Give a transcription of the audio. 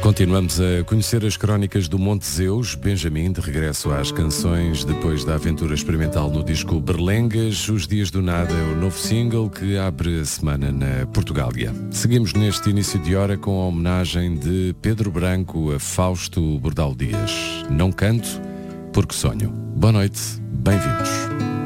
Continuamos a conhecer as crónicas do Monte Zeus. Benjamin, de regresso às canções depois da aventura experimental no disco Berlengas. Os Dias do Nada é o novo single que abre a semana na Portugália. Seguimos neste início de hora com a homenagem de Pedro Branco a Fausto Bordal Dias. Não canto porque sonho. Boa noite, bem-vindos.